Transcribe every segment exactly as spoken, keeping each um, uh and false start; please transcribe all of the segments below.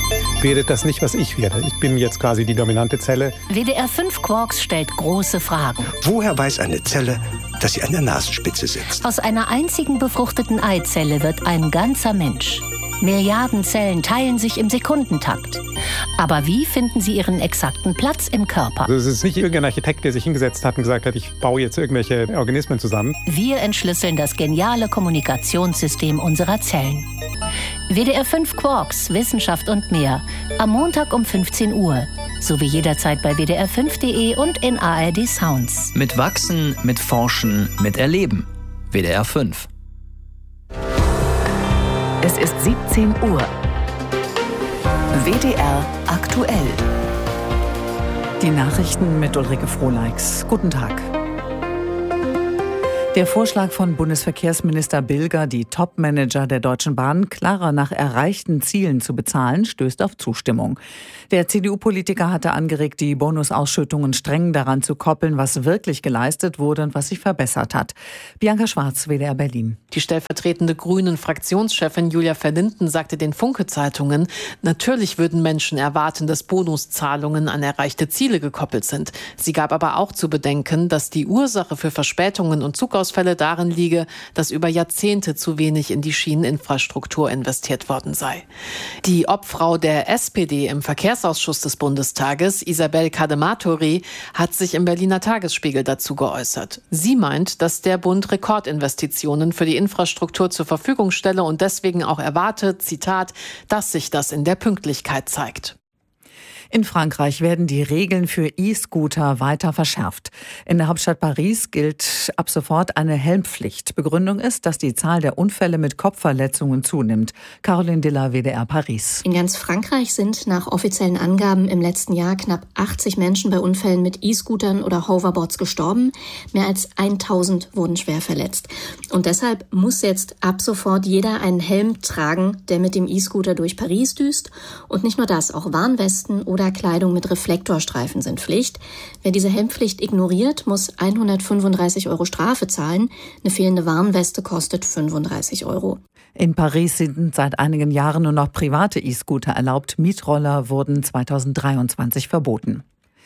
wäre das nicht, was ich werde. Ich bin jetzt quasi die dominante Zelle. W D R fünf Quarks stellt große Fragen. Woher weiß eine Zelle, dass sie an der Nasenspitze sitzt? Aus einer einzigen befruchteten Eizelle wird ein ganzer Mensch. Milliarden Zellen teilen sich im Sekundentakt. Aber wie finden sie ihren exakten Platz im Körper? Also es ist nicht irgendein Architekt, der sich hingesetzt hat und gesagt hat, ich baue jetzt irgendwelche Organismen zusammen. Wir entschlüsseln das geniale Kommunikationssystem unserer Zellen. W D R fünf Quarks, Wissenschaft und mehr. Am Montag um fünfzehn Uhr. Sowie jederzeit bei W D R fünf Punkt de und in A R D Sounds. Mit Wachsen, mit Forschen, mit Erleben. W D R fünf. Es ist siebzehn Uhr. W D R aktuell. Die Nachrichten mit Ulrike Frohleix. Guten Tag. Der Vorschlag von Bundesverkehrsminister Bilger, die Top-Manager der Deutschen Bahn klarer nach erreichten Zielen zu bezahlen, stößt auf Zustimmung. Der C D U-Politiker hatte angeregt, die Bonusausschüttungen streng daran zu koppeln, was wirklich geleistet wurde und was sich verbessert hat. Bianca Schwarz, W D R Berlin. Die stellvertretende Grünen-Fraktionschefin Julia Verlinden sagte den Funke-Zeitungen, natürlich würden Menschen erwarten, dass Bonuszahlungen an erreichte Ziele gekoppelt sind. Sie gab aber auch zu bedenken, dass die Ursache für Verspätungen und Zugausfälle darin liege, dass über Jahrzehnte zu wenig in die Schieneninfrastruktur investiert worden sei. Die Obfrau der S P D im Verkehrsausschuss des Bundestages, Isabel Kadematori, hat sich im Berliner Tagesspiegel dazu geäußert. Sie meint, dass der Bund Rekordinvestitionen für die Infrastruktur zur Verfügung stelle und deswegen auch erwartet, Zitat, dass sich das in der Pünktlichkeit zeigt. In Frankreich werden die Regeln für E-Scooter weiter verschärft. In der Hauptstadt Paris gilt ab sofort eine Helmpflicht. Begründung ist, dass die Zahl der Unfälle mit Kopfverletzungen zunimmt. Caroline Diller, W D R Paris. In ganz Frankreich sind nach offiziellen Angaben im letzten Jahr knapp achtzig Menschen bei Unfällen mit E-Scootern oder Hoverboards gestorben. Mehr als tausend wurden schwer verletzt. Und deshalb muss jetzt ab sofort jeder einen Helm tragen, der mit dem E-Scooter durch Paris düst. Und nicht nur das, auch Warnwesten oder oder Kleidung mit Reflektorstreifen sind Pflicht. Wer diese Helmpflicht ignoriert, muss hundertfünfunddreißig Euro Strafe zahlen. Eine fehlende Warnweste kostet fünfunddreißig Euro. In Paris sind seit einigen Jahren nur noch private E-Scooter erlaubt. Mietroller wurden zweitausenddreiundzwanzig verboten.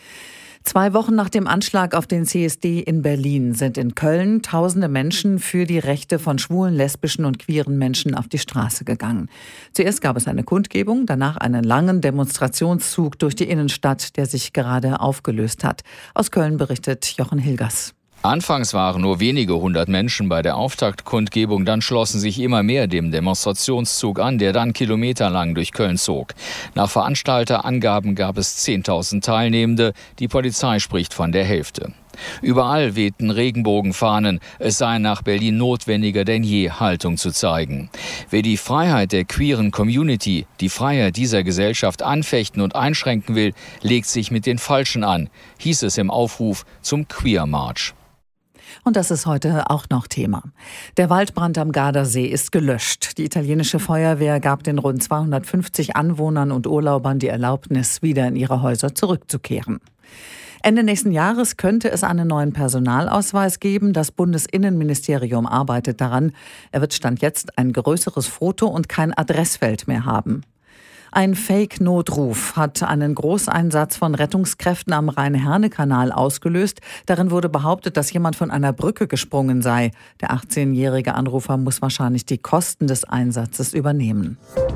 Zwei Wochen nach dem Anschlag auf den C S D in Berlin sind in Köln tausende Menschen für die Rechte von schwulen, lesbischen und queeren Menschen auf die Straße gegangen. Zuerst gab es eine Kundgebung, danach einen langen Demonstrationszug durch die Innenstadt, der sich gerade aufgelöst hat. Aus Köln berichtet Jochen Hilgers. Anfangs waren nur wenige hundert Menschen bei der Auftaktkundgebung, dann schlossen sich immer mehr dem Demonstrationszug an, der dann kilometerlang durch Köln zog. Nach Veranstalterangaben gab es zehntausend Teilnehmende, die Polizei spricht von der Hälfte. Überall wehten Regenbogenfahnen, es sei nach Berlin notwendiger denn je, Haltung zu zeigen. Wer die Freiheit der queeren Community, die Freiheit dieser Gesellschaft anfechten und einschränken will, legt sich mit den Falschen an, hieß es im Aufruf zum Queer March. Und das ist heute auch noch Thema. Der Waldbrand am Gardasee ist gelöscht. Die italienische Feuerwehr gab den rund zweihundertfünfzig Anwohnern und Urlaubern die Erlaubnis, wieder in ihre Häuser zurückzukehren. Ende nächsten Jahres könnte es einen neuen Personalausweis geben. Das Bundesinnenministerium arbeitet daran. Er wird Stand jetzt ein größeres Foto und kein Adressfeld mehr haben. Ein Fake-Notruf hat einen Großeinsatz von Rettungskräften am Rhein-Herne-Kanal ausgelöst. Darin wurde behauptet, dass jemand von einer Brücke gesprungen sei. Der achtzehnjährige Anrufer muss wahrscheinlich die Kosten des Einsatzes übernehmen.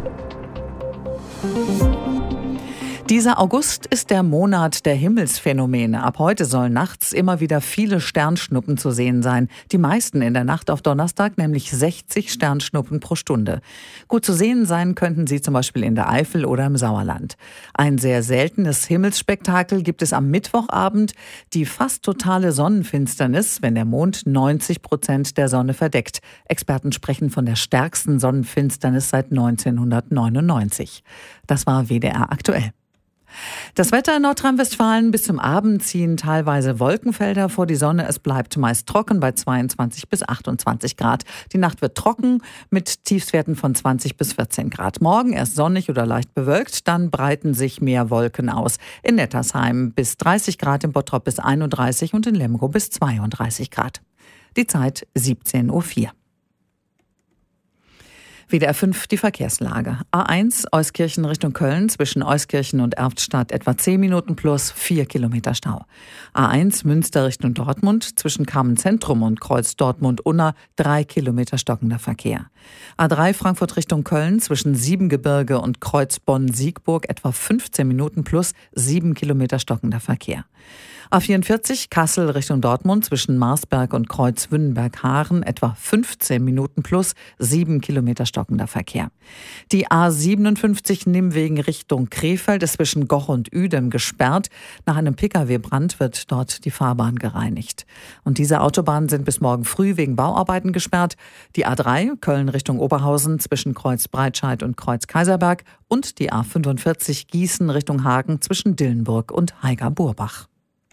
Dieser August ist der Monat der Himmelsphänomene. Ab heute sollen nachts immer wieder viele Sternschnuppen zu sehen sein. Die meisten in der Nacht auf Donnerstag, nämlich sechzig Sternschnuppen pro Stunde. Gut zu sehen sein könnten sie zum Beispiel in der Eifel oder im Sauerland. Ein sehr seltenes Himmelsspektakel gibt es am Mittwochabend. Die fast totale Sonnenfinsternis, wenn der Mond neunzig Prozent der Sonne verdeckt. Experten sprechen von der stärksten Sonnenfinsternis seit neunzehnhundertneunundneunzig. Das war W D R aktuell. Das Wetter in Nordrhein-Westfalen: bis zum Abend ziehen teilweise Wolkenfelder vor die Sonne. Es bleibt meist trocken bei zweiundzwanzig bis achtundzwanzig Grad. Die Nacht wird trocken mit Tiefstwerten von zwanzig bis vierzehn Grad. Morgen erst sonnig oder leicht bewölkt, dann breiten sich mehr Wolken aus. In Nettersheim bis dreißig Grad, in Bottrop bis einunddreißig und in Lemgo bis zweiunddreißig Grad. Die Zeit siebzehn Uhr vier. W D R fünf die Verkehrslage. A eins Euskirchen Richtung Köln zwischen Euskirchen und Erftstadt etwa zehn Minuten plus vier Kilometer Stau. A eins Münster Richtung Dortmund zwischen Carmen-Zentrum und Kreuz Dortmund-Unna drei Kilometer stockender Verkehr. A drei Frankfurt Richtung Köln zwischen Siebengebirge und Kreuz Bonn-Siegburg etwa fünfzehn Minuten plus sieben Kilometer stockender Verkehr. A vierundvierzig Kassel Richtung Dortmund zwischen Marsberg und Kreuz Wünnenberg-Haaren etwa fünfzehn Minuten plus sieben Kilometer stockender Verkehr. Die A siebenundfünfzig Nimwegen Richtung Krefeld ist zwischen Goch und Uedem gesperrt. Nach einem Pkw-Brand wird dort die Fahrbahn gereinigt. Und diese Autobahnen sind bis morgen früh wegen Bauarbeiten gesperrt. Die A drei Köln Richtung Oberhausen zwischen Kreuz Breitscheid und Kreuz Kaiserberg und die A fünfundvierzig Gießen Richtung Hagen zwischen Dillenburg und Haiger-Burbach.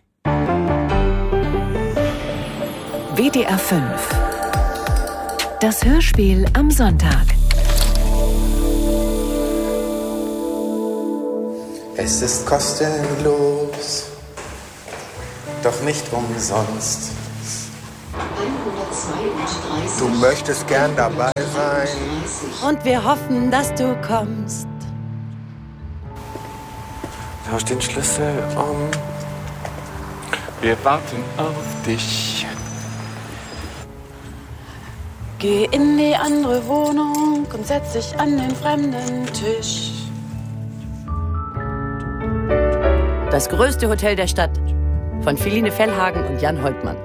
W D R fünf. Das Hörspiel am Sonntag. Es ist kostenlos, doch nicht umsonst. Du möchtest gern dabei sein. Und wir hoffen, dass du kommst. Tausch den Schlüssel um. Wir warten auf dich. Geh in die andere Wohnung und setz dich an den fremden Tisch. Das größte Hotel der Stadt. Von Feline Fellhagen und Jan Holtmann.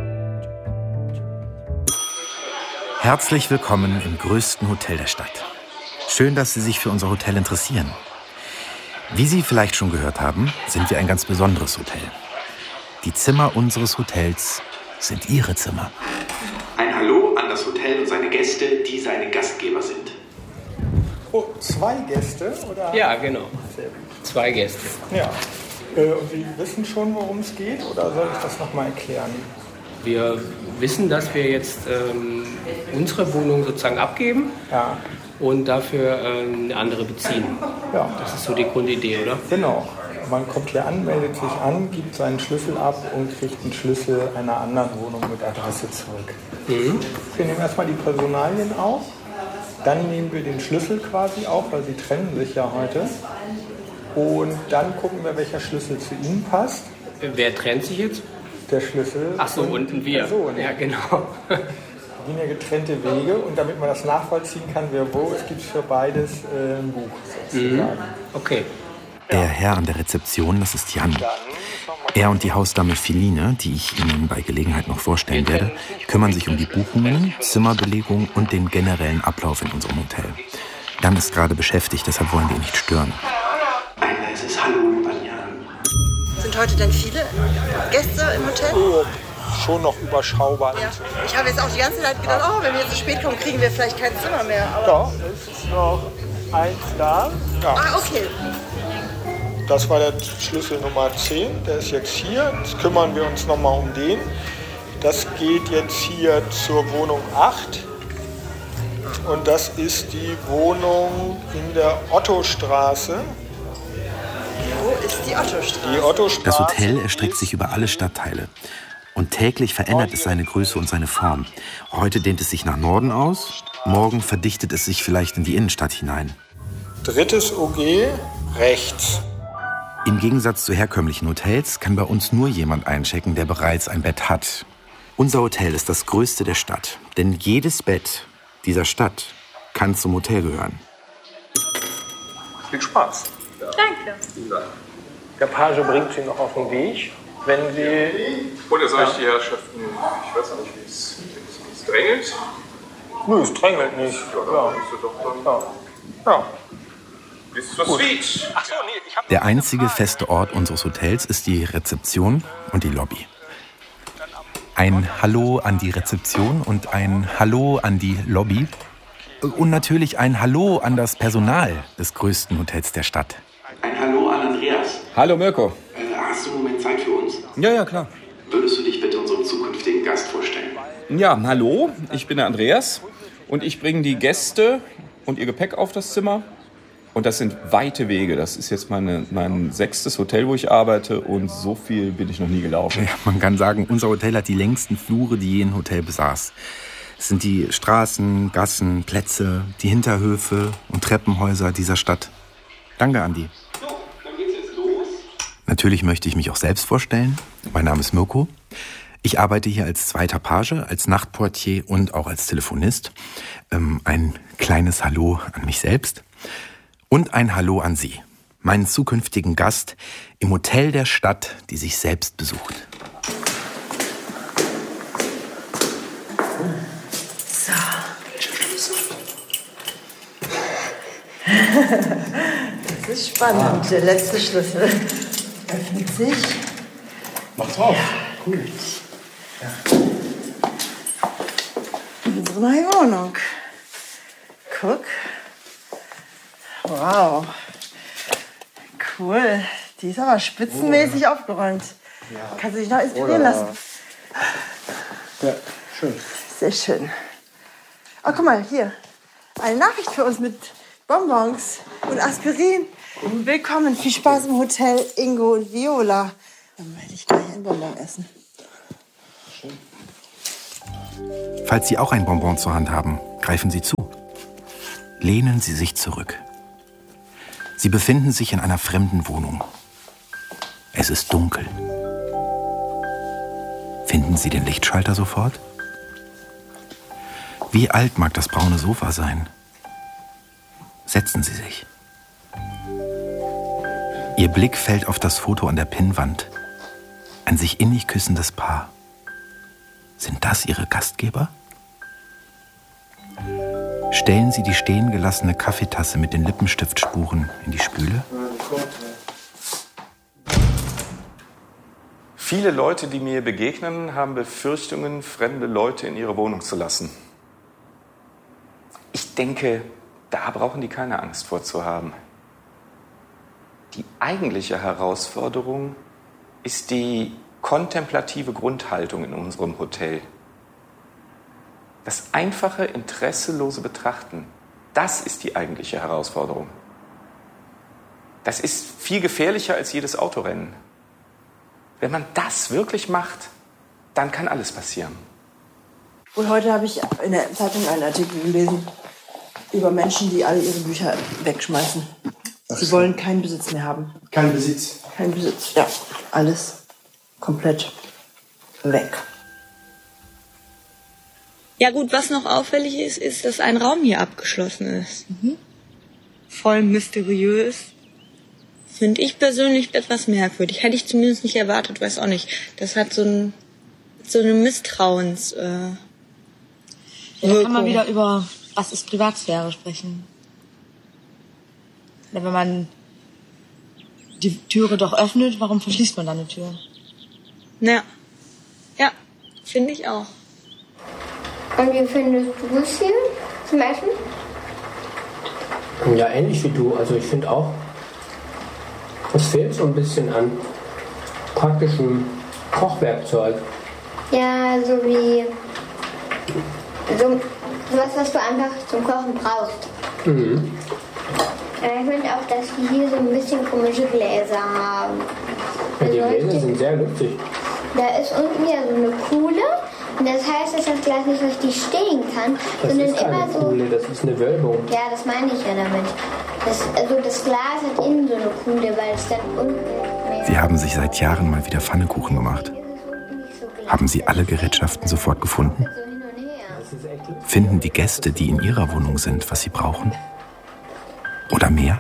Herzlich willkommen im größten Hotel der Stadt. Schön, dass Sie sich für unser Hotel interessieren. Wie Sie vielleicht schon gehört haben, sind wir ein ganz besonderes Hotel. Die Zimmer unseres Hotels sind Ihre Zimmer. Ein Hallo an das Hotel und seine Gäste, die seine Gastgeber sind. Oh, zwei Gäste, oder? Ja, genau. Zwei Gäste. Ja. Äh, und Sie wissen schon, worum es geht, oder soll ich das nochmal erklären? Wir wissen, dass wir jetzt ähm, unsere Wohnung sozusagen abgeben. Ja. Und dafür ähm, eine andere beziehen. Ja. Das ist so die Grundidee, oder? Genau. Man kommt hier an, meldet sich an, gibt seinen Schlüssel ab und kriegt einen Schlüssel einer anderen Wohnung mit Adresse zurück. Mhm. Wir nehmen erstmal die Personalien auf, dann nehmen wir den Schlüssel quasi auf, weil sie trennen sich ja heute. Und dann gucken wir, welcher Schlüssel zu Ihnen passt. Wer trennt sich jetzt? Der Schlüssel. Ach so, und, und wir. Person. Ja, genau. Wir gehen ja getrennte Wege und damit man das nachvollziehen kann, wer wo ist, gibt es für beides äh, ein Buch sozusagen. Mhm. Okay. Der Herr an der Rezeption, das ist Jan. Er und die Hausdame Feline, die ich Ihnen bei Gelegenheit noch vorstellen werde, kümmern sich um die Buchungen, Zimmerbelegung und den generellen Ablauf in unserem Hotel. Jan ist gerade beschäftigt, deshalb wollen wir ihn nicht stören. Ein leises Hallo an Jan. Sind heute denn viele Gäste im Hotel? Oh, schon noch überschaubar. Ja. Ich habe jetzt auch die ganze Zeit gedacht, oh, wenn wir jetzt zu spät kommen, kriegen wir vielleicht kein Zimmer mehr. Aber Doch, es ist noch eins da. Ja. Ah, okay. Das war der Schlüssel Nummer zehn, der ist jetzt hier. Jetzt kümmern wir uns nochmal um den. Das geht jetzt hier zur Wohnung acht. Und das ist die Wohnung in der Ottostraße. Wo ist die Ottostraße? Die Ottostraße. Das Hotel erstreckt sich über alle Stadtteile. Und täglich verändert es seine Größe und seine Form. Heute dehnt es sich nach Norden aus, morgen verdichtet es sich vielleicht in die Innenstadt hinein. Drittes O G, rechts. Im Gegensatz zu herkömmlichen Hotels kann bei uns nur jemand einchecken, der bereits ein Bett hat. Unser Hotel ist das größte der Stadt, denn jedes Bett dieser Stadt kann zum Hotel gehören. Viel Spaß. Danke. Der Page bringt Sie noch auf den Weg. Wenn Sie... Oder soll ich die Herrschaften, ich weiß auch nicht, wie es, wie es drängelt? Nö, es drängelt nicht. Ja, Ja. dann ist es doch dann... Ja. Bis zur Suite. Ach so, nee, ich hab Der einzige feste Ort unseres Hotels ist die Rezeption und die Lobby. Ein Hallo an die Rezeption und ein Hallo an die Lobby. Und natürlich ein Hallo an das Personal des größten Hotels der Stadt. Ein Hallo an Andreas. Hallo Mirko. Äh, hast du einen Moment Zeit für uns? Ja, ja, klar. Würdest du dich bitte unserem zukünftigen Gast vorstellen? Ja, hallo, ich bin der Andreas und ich bringe die Gäste und ihr Gepäck auf das Zimmer. Und das sind weite Wege. Das ist jetzt meine, mein sechstes Hotel, wo ich arbeite. Und so viel bin ich noch nie gelaufen. Ja, man kann sagen, unser Hotel hat die längsten Flure, die je ein Hotel besaß. Es sind die Straßen, Gassen, Plätze, die Hinterhöfe und Treppenhäuser dieser Stadt. Danke, Andi. So, dann geht's jetzt los. Natürlich möchte ich mich auch selbst vorstellen. Mein Name ist Mirko. Ich arbeite hier als zweiter Page, als Nachtportier und auch als Telefonist. Ähm, ein kleines Hallo an mich selbst und ein Hallo an Sie, meinen zukünftigen Gast im Hotel der Stadt, die sich selbst besucht. So. Das ist spannend. Ah. Der letzte Schlüssel öffnet sich. Mach drauf. Ja, gut. Ja. Unsere neue Wohnung. Guck. Wow. Cool. Die ist aber spitzenmäßig oh. aufgeräumt. Ja. Kannst du dich noch inspirieren Oder. lassen? Ja, schön. Sehr schön. Oh, guck mal, hier. Eine Nachricht für uns mit Bonbons und Aspirin. Willkommen, viel Spaß im Hotel Ingo und Viola. Dann werde ich gleich ein Bonbon essen. Schön. Falls Sie auch ein Bonbon zur Hand haben, greifen Sie zu. Lehnen Sie sich zurück. Sie befinden sich in einer fremden Wohnung. Es ist dunkel. Finden Sie den Lichtschalter sofort? Wie alt mag das braune Sofa sein? Setzen Sie sich. Ihr Blick fällt auf das Foto an der Pinnwand. Ein sich innig küssendes Paar. Sind das Ihre Gastgeber? Stellen Sie die stehen gelassene Kaffeetasse mit den Lippenstiftspuren in die Spüle. Viele Leute, die mir begegnen, haben Befürchtungen, fremde Leute in ihre Wohnung zu lassen. Ich denke, da brauchen die keine Angst vor zu haben. Die eigentliche Herausforderung ist die kontemplative Grundhaltung in unserem Hotel. Das einfache, interesselose Betrachten, das ist die eigentliche Herausforderung. Das ist viel gefährlicher als jedes Autorennen. Wenn man das wirklich macht, dann kann alles passieren. Und heute habe ich in der Zeitung einen Artikel gelesen über Menschen, die alle ihre Bücher wegschmeißen. Ach, Sie wollen keinen Besitz mehr haben. Kein Besitz? Kein Besitz, ja. Alles komplett weg. Ja gut, was noch auffällig ist, ist, dass ein Raum hier abgeschlossen ist. Mhm. Voll mysteriös. Finde ich persönlich etwas merkwürdig. Hätte ich zumindest nicht erwartet, weiß auch nicht. Das hat so, ein, so eine Misstrauens... Äh, ja, da kann man wieder über, was ist Privatsphäre, sprechen. Ja, wenn man die Türe doch öffnet, warum verschließt man dann eine Tür? Ja, ja, finde ich auch. Und wie findest du es hier zum Essen? Ja, ähnlich wie du. Also ich finde auch, es fehlt so ein bisschen an praktischem Kochwerkzeug. Ja, so wie so sowas, was du einfach zum Kochen brauchst. Mhm. Ja, ich finde auch, dass die hier so ein bisschen komische Gläser haben. Ja, die Also Gläser sind sehr lustig. Da ist unten ja so eine Kuhle. Und das heißt, dass das Glas nicht richtig stehen kann, Das sondern ist keine immer so. Kuhle, das ist eine Wölbung. Ja, das meine ich ja damit. Das, also das Glas hat innen so eine Kuhle, weil es dann unten mehr. Sie haben sich seit Jahren mal wieder Pfannekuchen gemacht. Haben Sie alle Gerätschaften sofort gefunden? Finden die Gäste, die in Ihrer Wohnung sind, was sie brauchen? Oder mehr?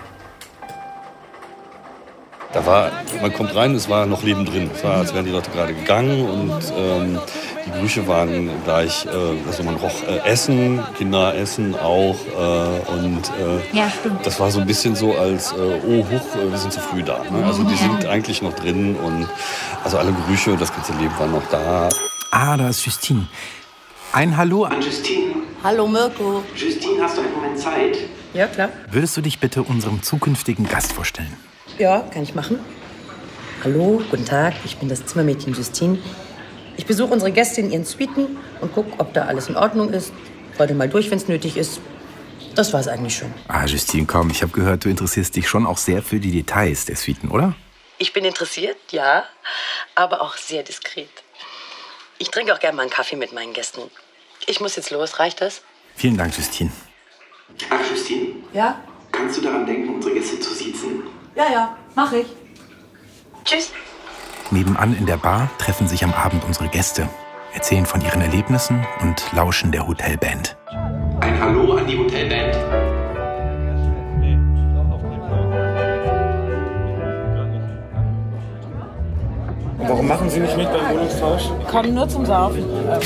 Da war, man kommt rein, es war noch Leben drin. Es war, als wären die Leute gerade gegangen und ähm, die Gerüche waren gleich, äh, also man roch äh, Essen, Kinder essen auch äh, und äh, Ja, stimmt. das war so ein bisschen so als, äh, oh huch, äh, wir sind zu früh da. Ne? Also die sind eigentlich noch drin und also alle Gerüche und das ganze Leben war noch da. Ah, da ist Justine. Ein Hallo an Justine. Hallo Mirko. Justine, hast du einen Moment Zeit? Ja, klar. Würdest du dich bitte unserem zukünftigen Gast vorstellen? Ja, kann ich machen. Hallo, guten Tag, ich bin das Zimmermädchen Justine. Ich besuche unsere Gäste in ihren Suiten und gucke, ob da alles in Ordnung ist. Heute mal durch, wenn es nötig ist. Das war's eigentlich schon. Ah, Justine, komm, ich habe gehört, du interessierst dich schon auch sehr für die Details der Suiten, oder? Ich bin interessiert, ja, aber auch sehr diskret. Ich trinke auch gerne mal einen Kaffee mit meinen Gästen. Ich muss jetzt los, reicht das? Vielen Dank, Justine. Ach, Justine? Ja? Kannst du daran denken, unsere Gäste zu siezen? Ja, ja, mach ich. Tschüss. Nebenan in der Bar treffen sich am Abend unsere Gäste, erzählen von ihren Erlebnissen und lauschen der Hotelband. Ein Hallo an die Hotelband. Warum machen Sie nicht mit beim Wohnungstausch? Komm nur zum Saufen.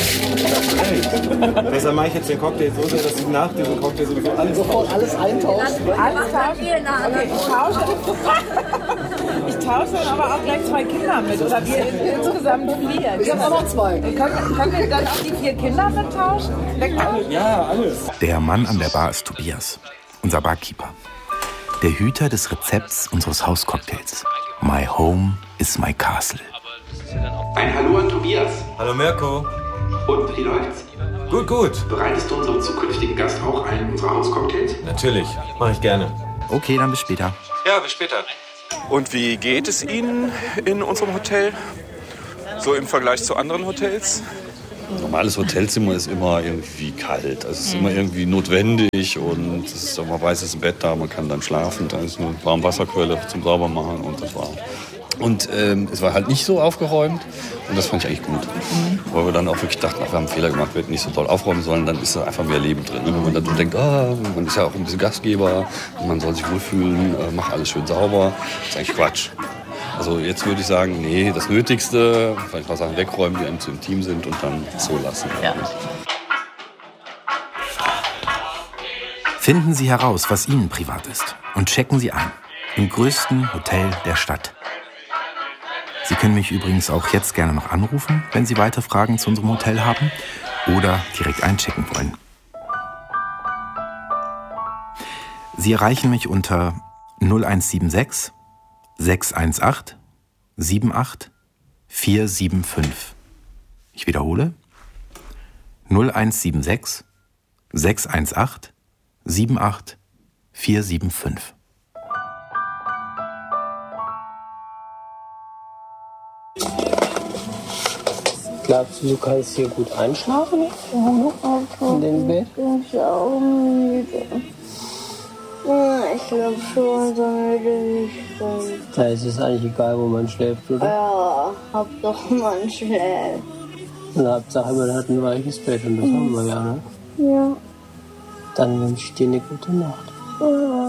Deshalb mache ich jetzt den Cocktail so sehr, dass Sie nach diesem Cocktail sowieso alles, sofort alles eintauschen. Alles tauschen? Okay, ich tausche. Ich tausche dann aber auch gleich zwei Kinder mit. Oder wir insgesamt vier. Ich habe auch noch zwei. Können, können wir dann auch die vier Kinder mittauschen? Ja, alles. Der Mann an der Bar ist Tobias, unser Barkeeper. Der Hüter des Rezepts unseres Hauscocktails. My home is my castle. Ein Hallo an Tobias. Hallo Mirko. Und wie läuft's? Gut, gut. Bereitest du unserem zukünftigen Gast auch einen unserer Hauscocktails? Natürlich, mache ich gerne. Okay, dann bis später. Ja, bis später. Und wie geht es Ihnen in unserem Hotel? So im Vergleich zu anderen Hotels? Ein normales Hotelzimmer ist immer irgendwie kalt. Also es ist immer irgendwie notwendig und es ist immer weißes Bett da, man kann dann schlafen. Da ist eine Warmwasserquelle zum Saubermachen und das war. Und ähm, es war halt nicht so aufgeräumt und das fand ich eigentlich gut. Mhm. Weil wir dann auch wirklich dachten, ach, wir haben einen Fehler gemacht, wir hätten nicht so toll aufräumen sollen, dann ist da einfach mehr Leben drin. Wenn man dann so denkt, ah, man ist ja auch ein bisschen Gastgeber, man soll sich wohlfühlen, äh, mach alles schön sauber, das ist eigentlich Quatsch. Also jetzt würde ich sagen, nee, das Nötigste, vielleicht ein paar Sachen wegräumen, die einem zu intim sind und dann so lassen. Ja. Finden Sie heraus, was Ihnen privat ist und checken Sie ein. Im größten Hotel der Stadt. Sie können mich übrigens auch jetzt gerne noch anrufen, wenn Sie weitere Fragen zu unserem Hotel haben oder direkt einchecken wollen. Sie erreichen mich unter null eins sieben sechs, sechs eins acht, sieben acht, vier sieben fünf. Ich wiederhole. null eins sieben sechs, sechs eins acht, sieben acht, vier sieben fünf. Glaubst du, du kannst hier gut einschlafen? In dem Bett? Ich bin auch müde. Ich glaube schon, so müde wie ich bin. Da ist es eigentlich egal, wo man schläft, oder? Ja, Hauptsache man schläft. Und Hauptsache, man hat ein weiches Bett und das mhm. haben wir ja, ne? Ja. Dann wünsche ich dir eine gute Nacht. Ja.